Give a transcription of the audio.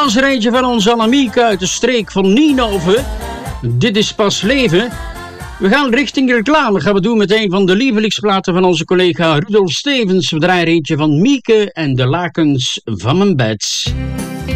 was er eentje van onze Annemieke uit de streek van Nienhoven. Dit is pas leven. We gaan richting reclame. Gaan we doen met een van de lievelingsplaten van onze collega Rudolf Stevens. We draaien eentje van Mieke en de lakens van mijn bed.